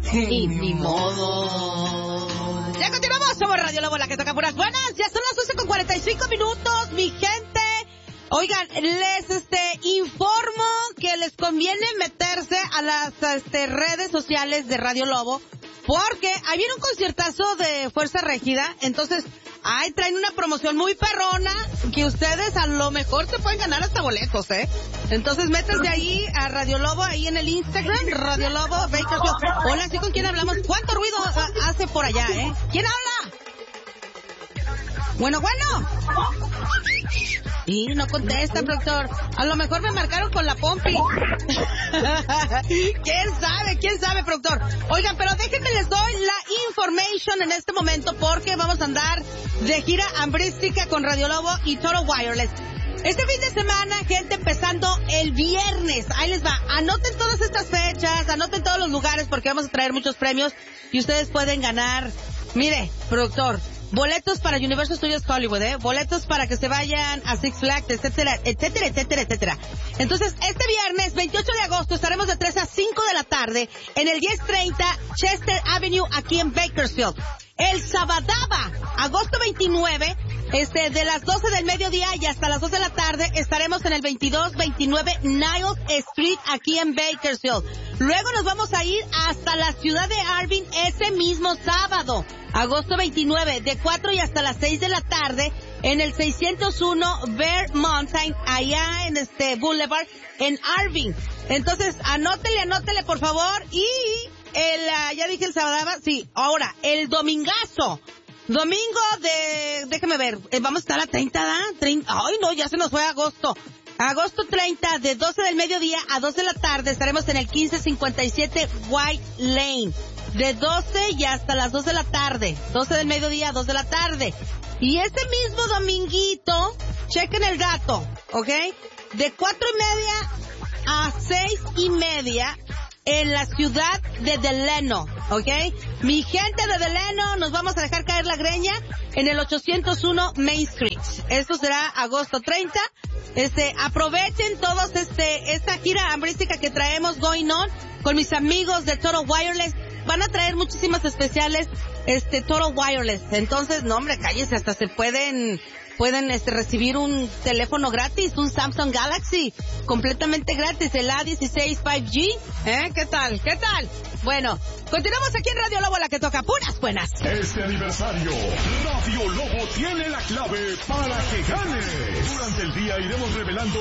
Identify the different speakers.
Speaker 1: Y ni modo. Ya continuamos, somos Radio Lobo, la que toca puras buenas. Ya son las 11:45, mi gente. Oigan, les informo que les conviene meterse a las redes sociales de Radio Lobo, porque ahí viene un conciertazo de Fuerza Régida. Entonces, ahí traen una promoción muy perrona que ustedes a lo mejor se pueden ganar hasta boletos, ¿eh? Entonces, métanse ahí a Radio Lobo, ahí en el Instagram, Radio Lobo Bakersfield. Hola, ¿sí con quién hablamos? ¿Cuánto ruido hace por allá, eh? ¿Quién habla? Bueno. Y no contesta, productor. A lo mejor me marcaron con la pompi. ¿Quién sabe, productor? Oigan, pero déjenme les doy la information en este momento, porque vamos a andar de gira hambrística con Radio Lobo y Total Wireless. Este fin de semana, gente, empezando el viernes. Ahí les va. Anoten todas estas fechas, anoten todos los lugares, porque vamos a traer muchos premios y ustedes pueden ganar. Mire, productor, boletos para Universal Studios Hollywood, boletos para que se vayan a Six Flags, etcétera. Entonces, este viernes, 28 de agosto, estaremos de 3 a 5 de la tarde en el 1030 Chester Avenue, aquí en Bakersfield. El Sabadaba, agosto 29, de las 12 del mediodía y hasta las 2 de la tarde, estaremos en el 2229 Niles Street, aquí en Bakersfield. Luego nos vamos a ir hasta la ciudad de Irving ese mismo sábado, agosto 29, de 4 y hasta las 6 de la tarde, en el 601 Bear Mountain, allá en Boulevard, en Irving. Entonces, anótele, por favor, y ya dije el sábado, sí, ahora, el domingazo. Domingo déjame ver, vamos a estar a 30, ay no, ya se nos fue agosto. Agosto 30, de 12 del mediodía a 2 de la tarde, estaremos en el 1557 White Lane. De 12 y hasta las 2 de la tarde. 12 del mediodía a 2 de la tarde. Y ese mismo dominguito, chequen el dato, ¿ok? De 4:30 a 6:30 en la ciudad de Delano, ¿ok? Mi gente de Delano, nos vamos a dejar caer la greña en el 801 Main Street. Esto será agosto 30. Aprovechen todos esta gira hambrística que traemos going on con mis amigos de Total Wireless. Van a traer muchísimas especiales, Total Wireless. Entonces, no hombre, cállese, hasta se pueden recibir un teléfono gratis, un Samsung Galaxy, completamente gratis, el A16 5G. ¿Qué tal? Bueno, continuamos aquí en Radio Lobo, la que toca puras buenas.
Speaker 2: Este aniversario, Radio Lobo tiene la clave para que ganes. Durante el día iremos revelando